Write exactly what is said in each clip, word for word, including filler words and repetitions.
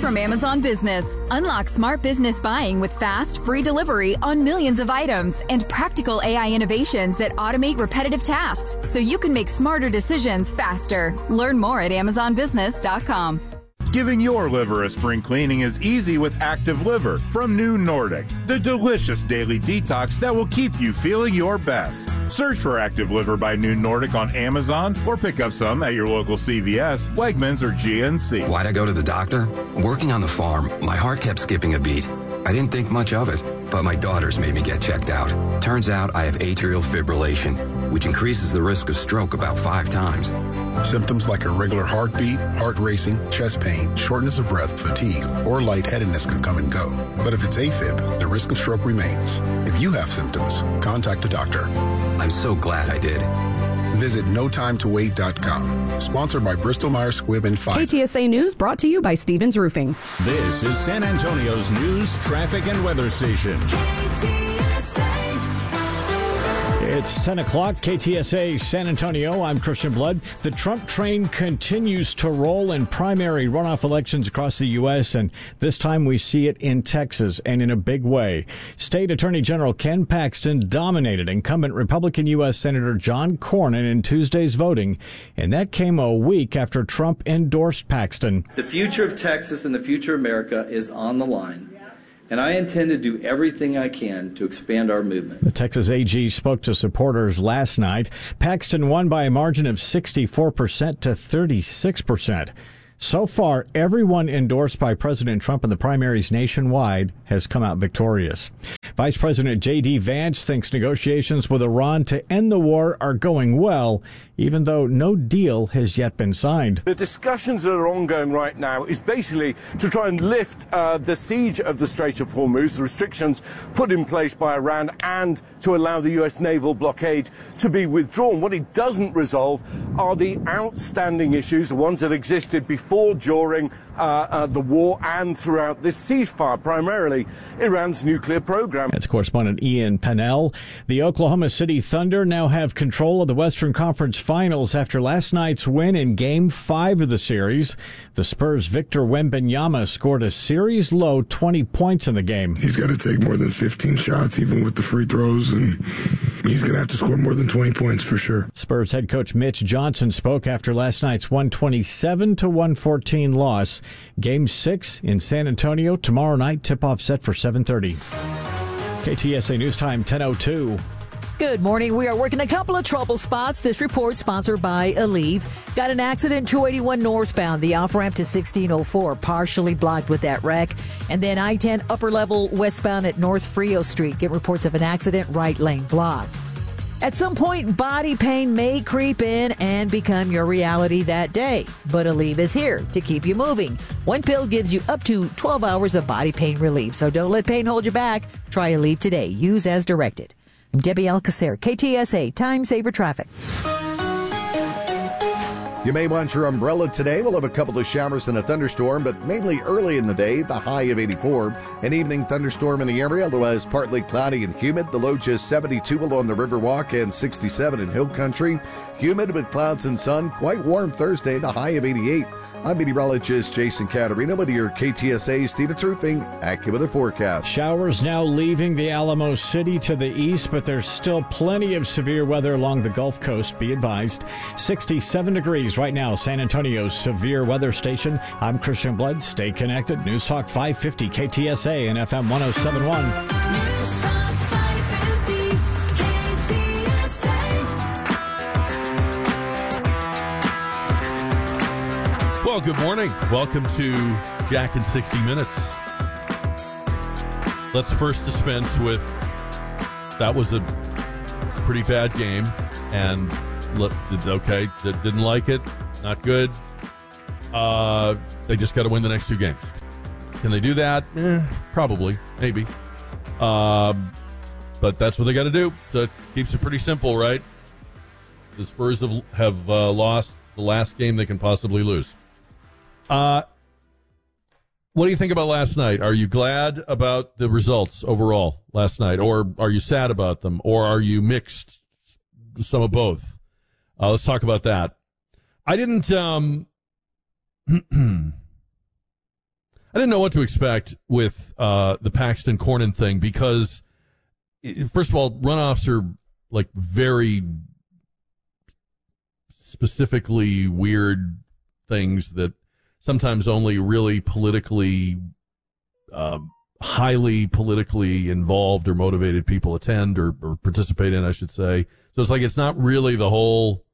from Amazon Business. Unlock smart business buying with fast, free delivery on millions of items and practical A I innovations that automate repetitive tasks so you can make smarter decisions faster. Learn more at amazon business dot com. Giving your liver a spring cleaning is easy with Active Liver from New Nordic, the delicious daily detox that will keep you feeling your best. Search for Active Liver by New Nordic on Amazon or pick up some at your local C V S, Wegmans, or G N C. Why'd I go to the doctor? Working on the farm, my heart kept skipping a beat. I didn't think much of it, but my daughters made me get checked out. Turns out I have atrial fibrillation, which increases the risk of stroke about five times. Symptoms like irregular heartbeat, heart racing, chest pain, shortness of breath, fatigue, or lightheadedness can come and go. But if it's AFib, the risk of stroke remains. If you have symptoms, contact a doctor. I'm so glad I did. Visit no time to wait dot com. Sponsored by Bristol Myers Squibb and Pfizer. K T S A News brought to you by Stevens Roofing. This is San Antonio's news, traffic, and weather station. K T S A. It's ten o'clock, K T S A San Antonio. I'm Christian Blood. The Trump train continues to roll in primary runoff elections across the U S, and this time we see it in Texas, and in a big way. State Attorney General Ken Paxton dominated incumbent Republican U S Senator John Cornyn in Tuesday's voting, and that came a week after Trump endorsed Paxton. The future of Texas and the future of America is on the line, and I intend to do everything I can to expand our movement. The Texas A G spoke to supporters last night. Paxton won by a margin of sixty-four percent to thirty-six percent. So far, everyone endorsed by President Trump in the primaries nationwide has come out victorious. Vice President J D. Vance thinks negotiations with Iran to end the war are going well, even though no deal has yet been signed. The discussions that are ongoing right now is basically to try and lift uh, the siege of the Strait of Hormuz, the restrictions put in place by Iran, and to allow the U S naval blockade to be withdrawn. What it doesn't resolve are the outstanding issues, the ones that existed before, during uh, uh, the war and throughout this ceasefire, primarily Iran's nuclear program. That's correspondent Ian Pennell. The Oklahoma City Thunder now have control of the Western Conference Finals after last night's win in Game five of the series. The Spurs' Victor Wembanyama scored a series-low twenty points in the game. He's got to take more than fifteen shots, even with the free throws, and he's going to have to score more than twenty points for sure. Spurs head coach Mitch Johnson spoke after last night's one twenty-seven to one fourteen loss. Game six in San Antonio tomorrow night. Tip-off set for seven thirty. K T S A News Time ten oh two. Good morning. We are working a couple of trouble spots. This report sponsored by Aleve. Got an accident two eighty-one northbound. The off-ramp to sixteen oh four partially blocked with that wreck. And then I ten upper level westbound at North Frio Street. Get reports of an accident, right lane blocked. At some point, body pain may creep in and become your reality that day. But Aleve is here to keep you moving. One pill gives you up to twelve hours of body pain relief. So don't let pain hold you back. Try Aleve today. Use as directed. I'm Debbie Alcacer, K T S A Time Saver Traffic. You may want your umbrella today. We'll have a couple of showers and a thunderstorm, but mainly early in the day, the high of eighty-four. An evening thunderstorm in the area, otherwise partly cloudy and humid. The low just seventy-two along the Riverwalk and sixty-seven in Hill Country. Humid with clouds and sun. Quite warm Thursday, the high of eighty-eight. I'm meteorologist Jason Caterina with your K T S A Stevens Roofing AccuWeather forecast. Showers now leaving the Alamo City to the east, but there's still plenty of severe weather along the Gulf Coast. Be advised. sixty-seven degrees right now, San Antonio's severe weather station. I'm Christian Blood. Stay connected. News Talk five fifty K T S A and F M one oh seven point one. Well, good morning. Welcome to Jack in sixty minutes. Let's first dispense with, that was a pretty bad game, and look, okay, didn't like it, not good. Uh, they just got to win the next two games. Can they do that? Eh, probably, maybe. Um, but that's what they got to do. So it keeps it pretty simple, right? The Spurs have, have uh, lost the last game they can possibly lose. Uh, what do you think about last night? Are you glad about the results overall last night, or are you sad about them, or are you mixed, some of both? Uh, let's talk about that. I didn't, um, I didn't know what to expect with uh, the Paxton Cornyn thing because, it, first of all, runoffs are like very specifically weird things that sometimes only really politically, um, highly politically involved or motivated people attend or, or participate in, I should say. So it's like it's not really the whole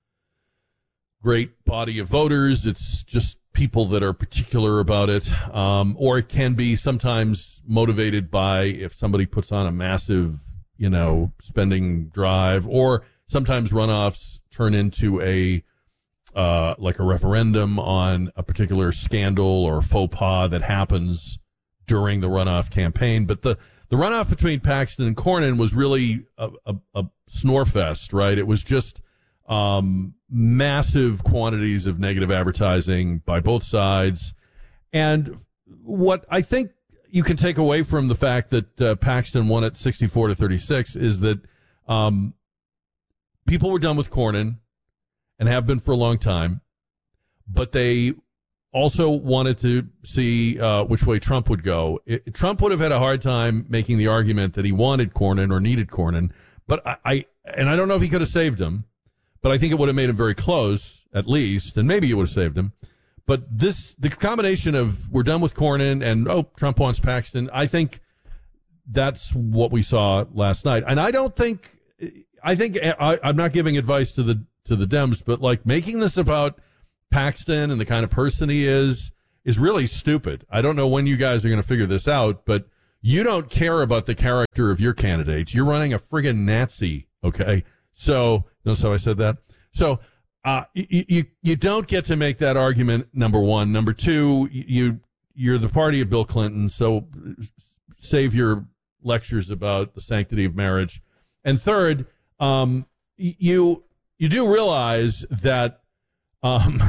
great body of voters. It's just people that are particular about it. Um, or it can be sometimes motivated by if somebody puts on a massive, you know, spending drive, or sometimes runoffs turn into a, uh, like a referendum on a particular scandal or faux pas that happens during the runoff campaign. But the, the runoff between Paxton and Cornyn was really a, a, a snore fest, right? It was just, um, massive quantities of negative advertising by both sides. And what I think you can take away from the fact that uh, Paxton won at sixty-four to thirty-six is that um, people were done with Cornyn and have been for a long time, but they also wanted to see uh, which way Trump would go. It, Trump would have had a hard time making the argument that he wanted Cornyn or needed Cornyn, but I, I and I don't know if he could have saved him, but I think it would have made him very close, at least, and maybe it would have saved him. But this, the combination of we're done with Cornyn and, oh, Trump wants Paxton, I think that's what we saw last night. And I don't think, I think, I, I'm not giving advice to the, to the Dems, but like making this about Paxton and the kind of person he is, is really stupid. I don't know when you guys are going to figure this out, but you don't care about the character of your candidates. You're running a friggin' Nazi, okay? So, notice how I said that? So, Uh, you, you, you don't get to make that argument, number one. Number two, you, you're the party of Bill Clinton, so save your lectures about the sanctity of marriage. And third, um, you, you do realize that, um,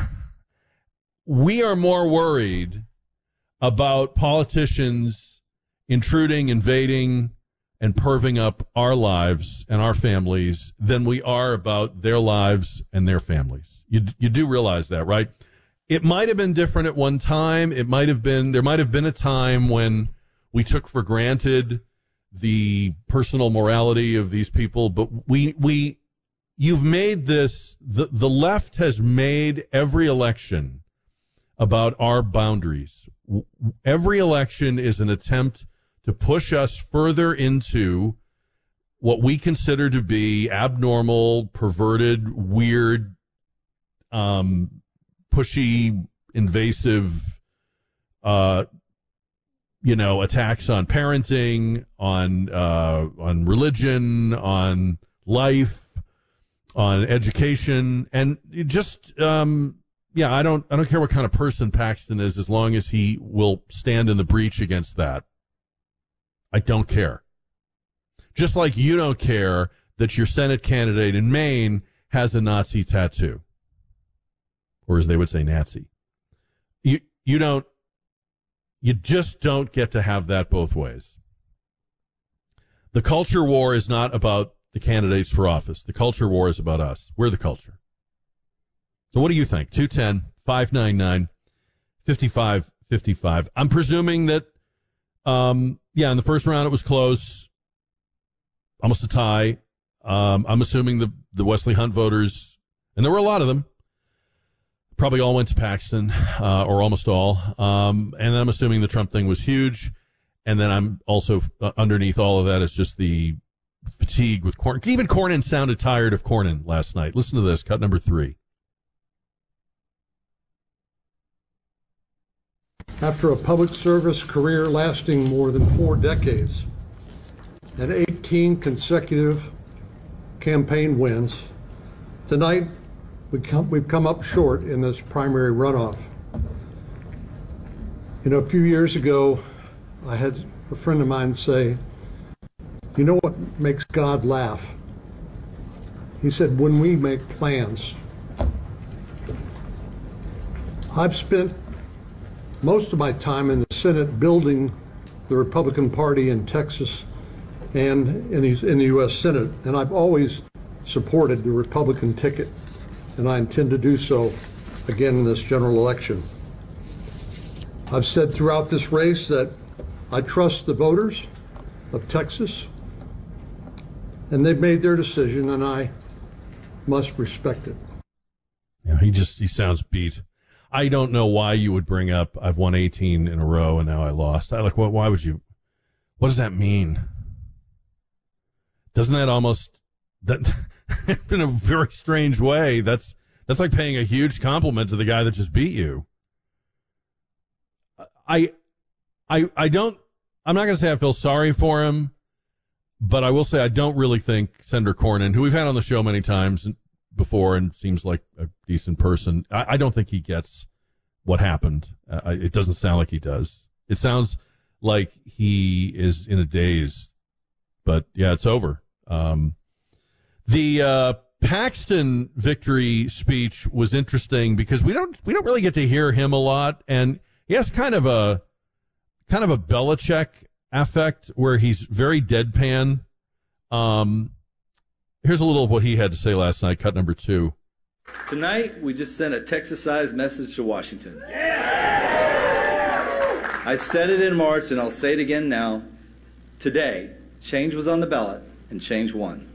we are more worried about politicians intruding, invading, and perving up our lives and our families than we are about their lives and their families. You you do realize that, right? It might have been different at one time. It might have been, there might have been a time when we took for granted the personal morality of these people, but we, we, you've made this, the, the left has made every election about our boundaries. Every election is an attempt to push us further into what we consider to be abnormal, perverted, weird, um, pushy, invasive, uh, you know, attacks on parenting, on uh, on religion, on life, on education, and just um, yeah, I don't I don't care what kind of person Paxton is, as long as he will stand in the breach against that. I don't care. Just like you don't care that your Senate candidate in Maine has a Nazi tattoo. Or as they would say, Nazi. You, you don't, you just don't get to have that both ways. The culture war is not about the candidates for office. The culture war is about us. We're the culture. So what do you think? two one zero, five nine nine, five five five five. I'm presuming that Um, yeah, in the first round it was close, almost a tie. Um, I'm assuming the, the Wesley Hunt voters, and there were a lot of them, probably all went to Paxton, uh, or almost all. Um, and then I'm assuming the Trump thing was huge. And then I'm also uh, underneath all of that is just the fatigue with Cornyn. Even Cornyn sounded tired of Cornyn last night. Listen to this, cut number three. After a public service career lasting more than four decades and eighteen consecutive campaign wins, tonight we come, we've come up short in this primary runoff. You know, a few years ago, I had a friend of mine say, you know what makes God laugh? He said, when we make plans. I've spent most of my time in the Senate building the Republican Party in Texas and in the, in the U S Senate, and I've always supported the Republican ticket, and I intend to do so again in this general election. I've said throughout this race that I trust the voters of Texas, and they've made their decision, and I must respect it. Yeah, he just, he sounds beat. I don't know why you would bring up, I've won eighteen in a row and now I lost. I like, what, why would you, what does that mean? Doesn't that almost, that, in a very strange way, that's, that's like paying a huge compliment to the guy that just beat you. I, I, I don't, I'm not going to say I feel sorry for him, but I will say I don't really think Senator Cornyn, who we've had on the show many times before and seems like a decent person, I, I don't think he gets what happened. Uh, it doesn't sound like he does. It sounds like he is in a daze. But, yeah, it's over. Um, the uh, Paxton victory speech was interesting because we don't we don't really get to hear him a lot, and he has kind of a kind of a Belichick affect where he's very deadpan. Um, here's a little of what he had to say last night, cut number two. Tonight, we just sent a Texas-sized message to Washington. I said it in March, and I'll say it again now. Today, change was on the ballot, and change won.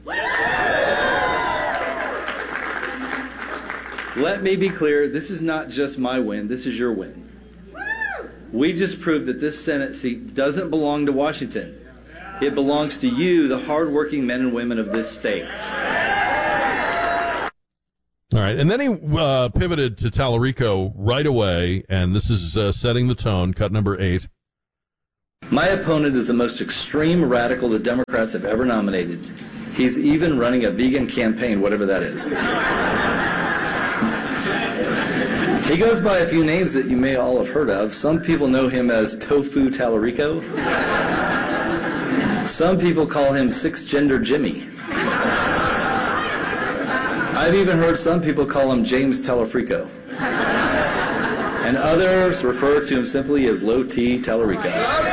Let me be clear, this is not just my win, this is your win. We just proved that this Senate seat doesn't belong to Washington. It belongs to you, the hardworking men and women of this state. All right, and then he uh, pivoted to Tallarico right away, and this is uh, setting the tone, cut number eight. My opponent is the most extreme radical the Democrats have ever nominated. He's even running a vegan campaign, whatever that is. He goes by a few names that you may all have heard of. Some people know him as Tofu Tallarico. Some people call him Six-Gender Jimmy. I've even heard some people call him James Tallarico. And others refer to him simply as Low T Tallarico.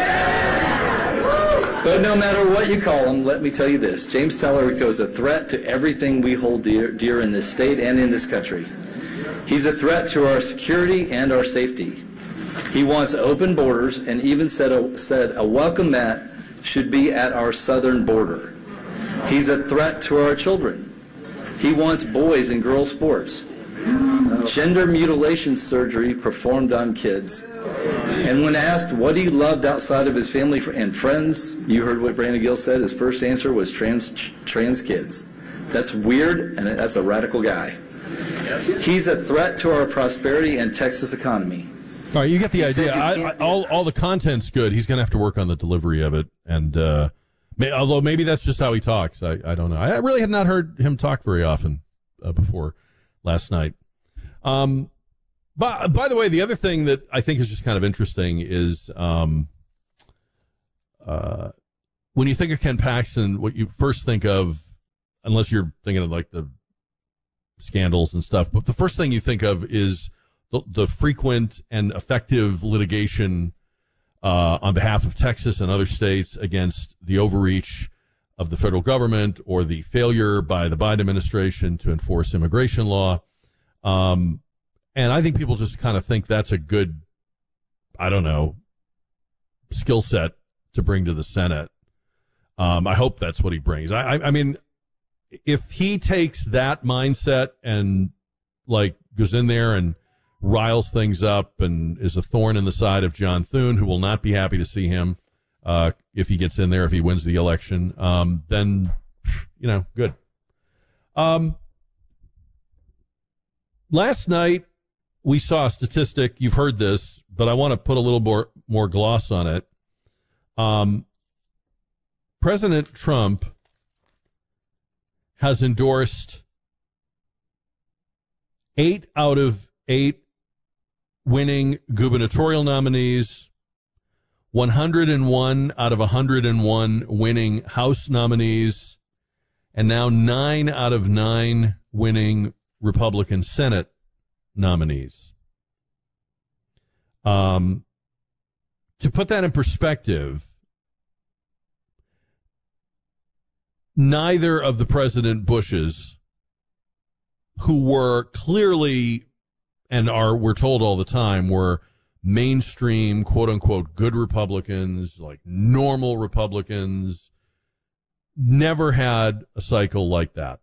But no matter what you call him, let me tell you this. James Tallarico is a threat to everything we hold dear, dear in this state and in this country. He's a threat to our security and our safety. He wants open borders and even said a, said a welcome mat should be at our southern border. He's a threat to our children. He wants boys and girls sports, gender mutilation surgery performed on kids. And when asked what he loved outside of his family and friends, you heard what Brandon Gill said. His first answer was trans trans kids. That's weird, and that's a radical guy. He's a threat to our prosperity and Texas economy. All right, you get the He idea. said you I, can't- I, all all the content's good. He's going to have to work on the delivery of it, and uh, may, although maybe that's just how he talks. I, I don't know. I really had not heard him talk very often uh, before last night. Um, by, by the way, the other thing that I think is just kind of interesting is um, uh, when you think of Ken Paxton, what you first think of, unless you're thinking of like the scandals and stuff, but the first thing you think of is the, the frequent and effective litigation uh, on behalf of Texas and other states against the overreach of the federal government or the failure by the Biden administration to enforce immigration law. Um, and I think people just kind of think that's a good, I don't know, skill set to bring to the Senate. Um, I hope that's what he brings. I, I, I mean, if he takes that mindset and like goes in there and riles things up and is a thorn in the side of John Thune, who will not be happy to see him uh, if he gets in there, if he wins the election, um, then, you know, good. Um, last night, we saw a statistic. You've heard this, but I want to put a little more, more gloss on it. Um, President Trump has endorsed eight out of eight winning gubernatorial nominees, one hundred one out of one hundred one winning House nominees, and now nine out of nine winning Republican Senate nominees. Um, to put that in perspective, neither of the President Bushes, who were clearly and are, we're told all the time, were mainstream, quote unquote, good Republicans, like normal Republicans, never had a cycle like that.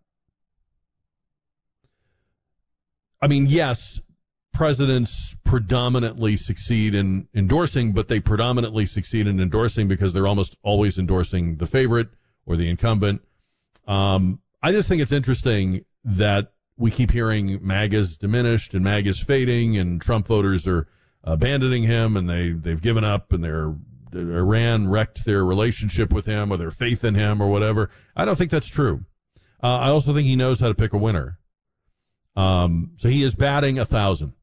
I mean, yes, presidents predominantly succeed in endorsing, but they predominantly succeed in endorsing because they're almost always endorsing the favorite or the incumbent. Um, I just think it's interesting that we keep hearing MAGA's diminished and MAGA's fading and Trump voters are abandoning him and they, they've given up and they're, Iran wrecked their relationship with him or their faith in him or whatever. I don't think that's true. Uh, I also think he knows how to pick a winner. Um, so he is batting a thousand.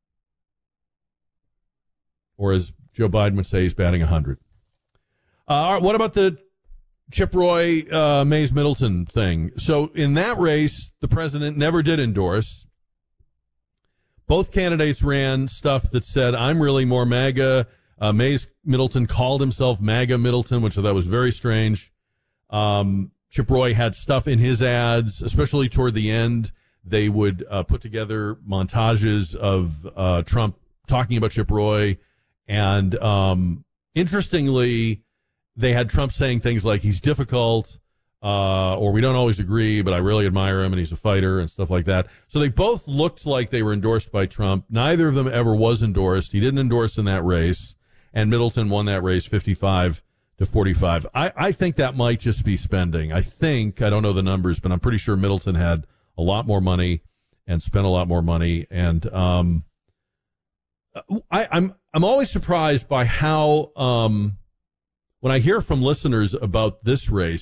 Or as Joe Biden would say, he's batting a hundred. Uh, all right, what about the Chip Roy, uh, Mays Middleton thing? So in that race, the president never did endorse. Both candidates ran stuff that said, I'm really more MAGA. Uh, Mays Middleton called himself MAGA Middleton, which I thought was very strange. Um, Chip Roy had stuff in his ads, especially toward the end. They would uh, put together montages of uh, Trump talking about Chip Roy. And um, interestingly, they had Trump saying things like he's difficult uh, or we don't always agree, but I really admire him and he's a fighter and stuff like that. So they both looked like they were endorsed by Trump. Neither of them ever was endorsed. He didn't endorse in that race. And Middleton won that race fifty-five to forty-five. I, I think that might just be spending. I think, I don't know the numbers, but I'm pretty sure Middleton had a lot more money and spent a lot more money. And um, I, I'm I'm always surprised by how um, when I hear from listeners about this race,